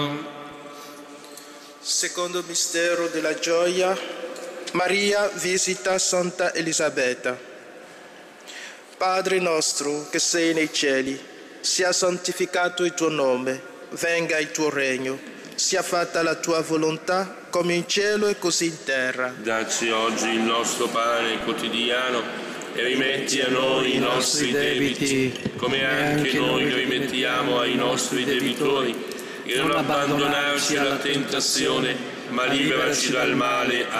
Secondo mistero della gioia, Maria visita Santa Elisabetta. Padre nostro che sei nei cieli, sia santificato il tuo nome, venga il tuo regno, sia fatta la tua volontà come in cielo e così in terra. Dacci oggi il nostro pane quotidiano e rimetti a noi i nostri debiti, come anche noi rimettiamo ai nostri debitori, e non abbandonarci alla tentazione, ma liberaci dal male.